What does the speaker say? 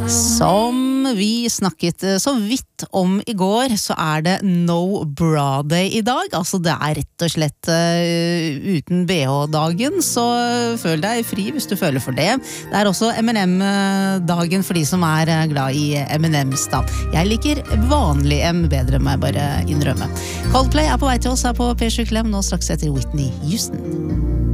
Som vi snakket så vidt om I går, så det No Bra Day I dag. Altså det rett og slett uten BH-dagen, så føl deg fri hvis du føler for det. Det også M&M-dagen for de som glad I M&M's da. Jeg liker vanlig M bedre, må jeg bare innrømme. Coldplay på vei til oss her på P7 Klem, nå straks etter Whitney Houston.